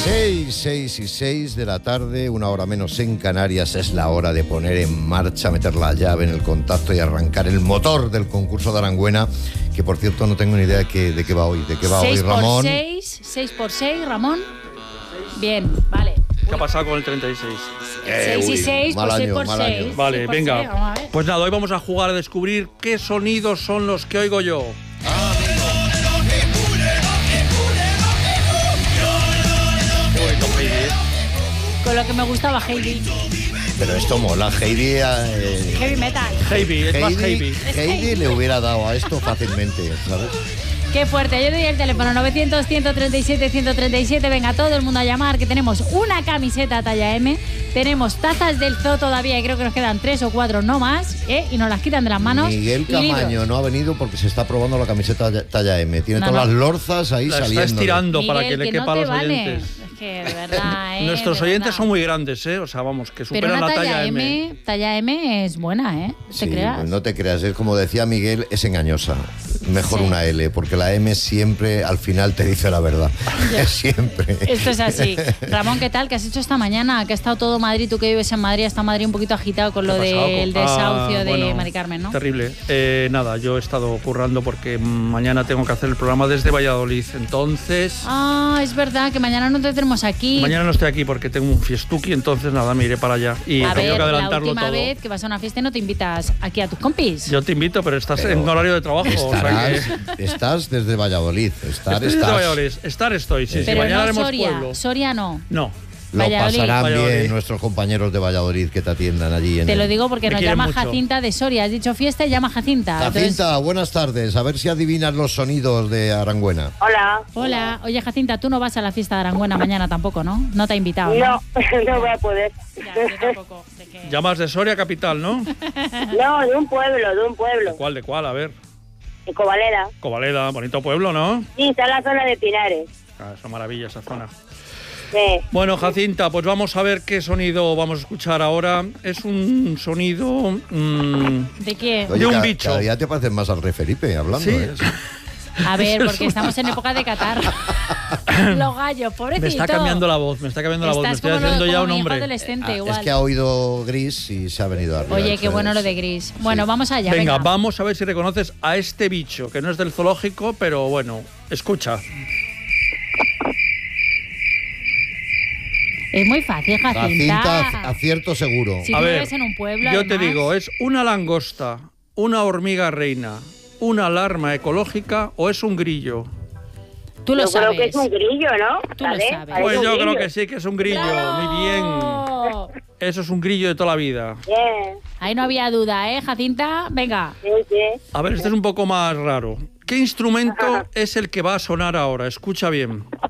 6 de la tarde, una hora menos en Canarias. Es la hora de poner en marcha, meter la llave en el contacto y arrancar el motor del concurso de Arangüena, que por cierto no tengo ni idea de qué va hoy. ¿De qué va hoy, Ramón? 6 por 6, Ramón. Bien, vale. ¿Qué ha pasado con el 36? 6 y 6, pues 6 por 6. Vale, venga. Pues nada, hoy vamos a jugar a descubrir qué sonidos son los que oigo yo. Con lo que me gustaba Heidi. Pero esto mola, Heidi... Heavy metal. Heavy, es más heavy. Heidi le hubiera dado a esto fácilmente, ¿sabes? Qué fuerte. Yo doy el teléfono 900-137-137. Venga, todo el mundo a llamar, que tenemos una camiseta talla M. Tenemos tazas del zoo todavía y creo que nos quedan 3 o 4, no más, y nos las quitan de las manos. Miguel Camaño no ha venido porque se está probando la camiseta talla M. Tiene todas las lorzas ahí saliendo. La está estirando Miguel, para que le quepa a los oyentes. Es que de verdad, Nuestros oyentes son muy grandes, o sea, vamos, que superan la talla M. Talla M es buena, Sí, no te creas, es como decía Miguel, es engañosa. Mejor una L, porque la M siempre al final te dice la verdad. Siempre. Esto es así. Ramón, ¿qué tal? ¿Qué has hecho esta mañana? Que ha estado todo Madrid, tú que vives en Madrid, está Madrid un poquito agitado con lo del desahucio de Mari Carmen, ¿no? Terrible. Nada, yo he estado currando porque mañana tengo que hacer el programa desde Valladolid, entonces... Ah, es verdad, que mañana no te tenemos aquí. Mañana no estoy aquí porque tengo un fiestuki, entonces nada, me iré para allá. Y a tengo ver, que adelantarlo la última todo. vez que vas a una fiesta y no te invitas aquí a tus compis. Yo te invito, pero estás en horario de trabajo. Estás desde Valladolid. Estoy desde Valladolid. Estoy, sí. Pero mañana no haremos Soria. pueblo. Soria no. No. Lo pasarán bien nuestros compañeros de Valladolid que te atiendan allí. Te lo digo porque nos llama mucho. Jacinta de Soria. Has dicho fiesta y llama Jacinta. Jacinta, buenas tardes. A ver si adivinas los sonidos de Arangüena. Hola. Oye, Jacinta, tú no vas a la fiesta de Arangüena mañana tampoco, ¿no? No te ha invitado. No voy a poder. Ya, yo tampoco. Llamas de Soria capital, ¿no? No, de un pueblo. ¿De cuál? A ver. De Covaleda. Covaleda, bonito pueblo, ¿no? Sí, está en la zona de Pinares. Es una maravilla esa zona. Sí. Bueno, Jacinta, pues vamos a ver qué sonido vamos a escuchar ahora. Es un sonido... ¿De qué? Oye, de un bicho. Cada día te pareces más al rey Felipe hablando. Sí. A ver, porque estamos en época de catarro. Los gallos, pobrecito. Me está cambiando la voz, me estoy haciendo ya un hombre. Es que ha oído Gris y se ha venido arriba. Oye, qué bueno lo de Gris. Bueno, vamos allá, venga. Vamos a ver si reconoces a este bicho, que no es del zoológico, pero bueno, escucha. Es muy fácil, Jacinta. Acierto seguro. Si tú vives en un pueblo, yo te digo, ¿es una langosta, una hormiga reina, una alarma ecológica o es un grillo? Tú lo sabes. Yo creo que es un grillo, ¿no? Tú lo sabes. Pues yo creo que sí, que es un grillo. ¡Bravo! Muy bien. Eso es un grillo de toda la vida. Bien. Ahí no había duda, Jacinta? Venga. Sí. A ver, este es un poco más raro. ¿Qué instrumento es el que va a sonar ahora? Escucha bien.